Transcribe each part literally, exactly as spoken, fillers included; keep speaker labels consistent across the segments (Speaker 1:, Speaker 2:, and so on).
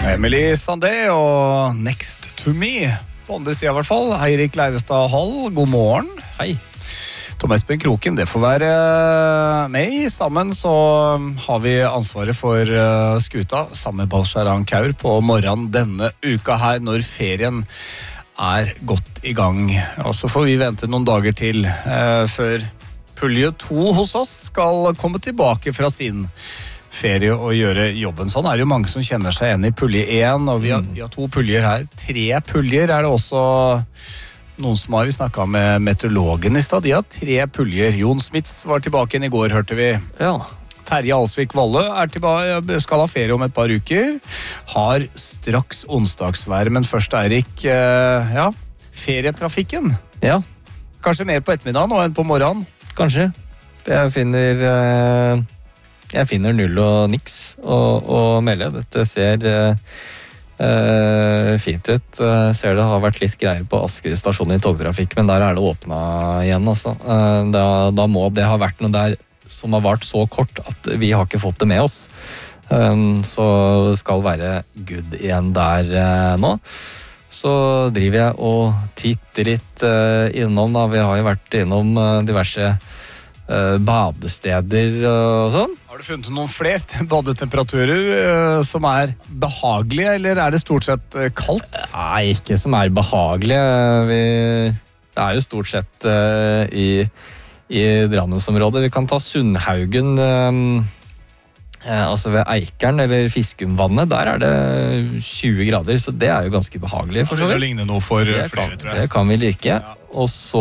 Speaker 1: Emily Sandé og Next to Me. På andre siden i hvert fall. Eirik Leivestad Hall, god morgen.
Speaker 2: Hei.
Speaker 1: Tom Espen Kroken, det får være med. Sammen så har vi ansvaret for skuta, sammen med Balsharan Kaur, på morgenen denne uka her, når ferien er godt i gang. Og så får vi vente noen dager til eh, før pulje to hos oss skal komme tilbake fra sin ferie og gjøre jobben. Sånn er det jo mange som kjenner seg igjen i pulje én, og vi har, vi har to puljer her. Tre puljer er det også noen som har vi snakket med meteorologen i stad. De har tre puljer. Jon Smits var tilbake igjen i går, hørte vi.
Speaker 2: Ja.
Speaker 1: Terje Alsvik Valle er tilbake, skal ha ferie om et par uker. Har straks onsdagsvær, men først Eirik, eh, ja, ferietrafikken.
Speaker 2: Ja.
Speaker 1: Kanskje mer på ettermiddagen nå enn på morgenen?
Speaker 2: Kanskje. Jeg finner, eh, jeg finner null og niks å, å melde. Dette ser eh, eh, fint ut. Jeg ser det har vært litt greier på Asker stasjon i togtrafikk, men der er det åpnet igjen. Altså. Eh, da, da må det ha vært noe der som har vært så kort at vi har ikke fått det med oss. Um, så skal være good igjen der uh, nå. Så driver jeg og titter litt uh, innom, da. Vi har jo vært innom uh, diverse uh, badesteder og sånn.
Speaker 1: Har du funnet noen flere badetemperaturer uh, som er behagelige, eller er det stort sett uh, kaldt?
Speaker 2: Nei, ikke som er behagelige. Vi, det er jo stort sett uh, i i Drammensområdet. Vi kan ta Sundhaugen, eh, altså ved Eikeren eller Fiskumvannet. Der er det tjue grader, så det er jo ganske behagelig. For så vidt.
Speaker 1: Det ligner noe for
Speaker 2: det
Speaker 1: flere,
Speaker 2: kan,
Speaker 1: tror jeg.
Speaker 2: Det kan vi like. Ja. Og så,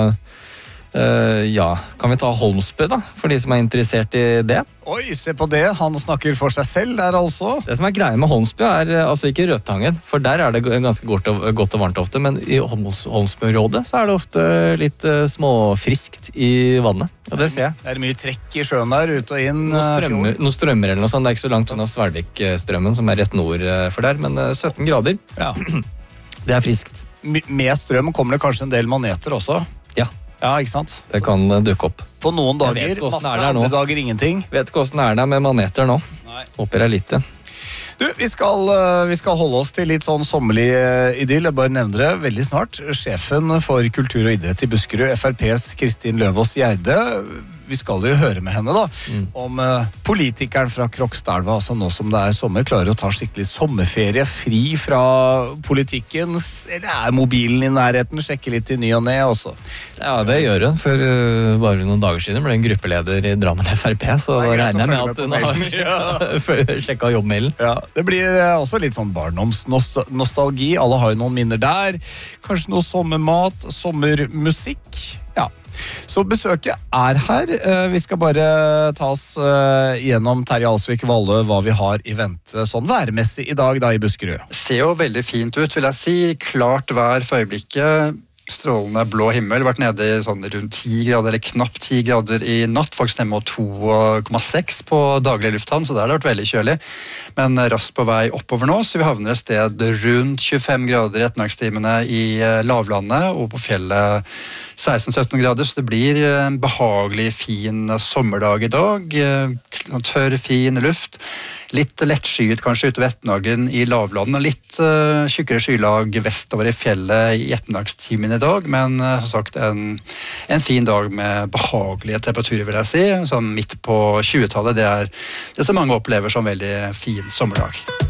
Speaker 2: eh, ja, kan vi ta Holmsbø da, for de som er interessert i det.
Speaker 1: Oi, se på det. Han snakker for seg selv der altså.
Speaker 2: Det som er greia med Holmsbø er altså ikke Rødtangen, for der er det ganske godt og, godt og varmt ofte, men i Holms, Holmsbø-rådet så er det ofte litt uh, småfriskt i vannet, og det ser jeg.
Speaker 1: Det er mye trekk i sjøen der, ut og inn.
Speaker 2: Noen strømmer, noen strømmer eller noe sånt, det er ikke så langt unna Sverdvikstrømmen som er rett nord for der, men uh, sytten grader,
Speaker 1: ja.
Speaker 2: Det er friskt.
Speaker 1: Med strøm kommer det kanskje en del maneter også.
Speaker 2: Ja.
Speaker 1: Ja, ikke sant?
Speaker 2: Det kan dukke opp.
Speaker 1: På noen dager, masse andre dager, ingenting.
Speaker 2: Vet ikke hvordan det er der med maneter nå.
Speaker 1: Nei.
Speaker 2: Håper jeg litt det.
Speaker 1: Du, vi skal, vi skal holde oss til litt sånn sommerlig idyll. Jeg bare nevner det veldig snart. Sjefen for kultur og idrett i Buskerud, F R P's Kristin Løvaas Gjerde. Vi skal jo høre med henne da, mm. om uh, politikeren fra Krokstadelva, altså nå som det er sommer, klarer å ta skikkelig sommerferie, fri fra politikken, eller er mobilen i nærheten, sjekke litt i ny og ned også.
Speaker 2: Ja, det gjør hun. For uh, bare noen dager siden ble en gruppeleder i Drammen F R P, så Nei, regner jeg med at hun har ja. sjekket jobbmailen.
Speaker 1: Ja, det blir uh, også litt sånn barndomsnostalgi, alle har jo noen minner der, kanskje noe sommermat, sommermusikk, ja. Så besøket er her. Vi skal bare ta oss gjennom Terje Alsvik Valle, hva vi har i vente sånn værmessig i dag da i Buskerud.
Speaker 3: Det ser jo veldig fint ut, vil jeg si. Klart vær for øyeblikket. Strålende blå himmel, vært nede i sånn rundt ti grader, eller knapt ti grader i natt, faktisk nemme to komma seks på daglig lufthavn, så der har det vært veldig kjølig. Men raskt på vei oppover nå, så vi havner et sted rundt tjuefem grader i ettermiddagstimene i lavlandet, og på fjellet seksten til sytten grader, så det blir en behagelig, fin sommerdag i dag. Tørr, fin luft. Litt lettskyet kanskje utover ettermiddagen i lavlandet, litt uh, tjukkere skylag vestover i fjellet i ettermiddagstimen i dag, men uh, som sagt en, en fin dag med behagelige temperaturer, vil jeg si. Sånn midt på tjuetallet, det er det som mange opplever som veldig fin sommerdag.